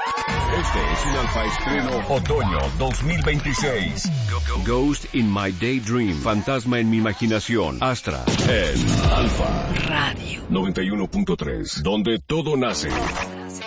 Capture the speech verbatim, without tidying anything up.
Este es un alfa estreno otoño dos mil veintiséis. Ghost in my daydream. Fantasma en mi imaginación. Astra en Alfa Radio noventa y uno punto tres, donde todo nace.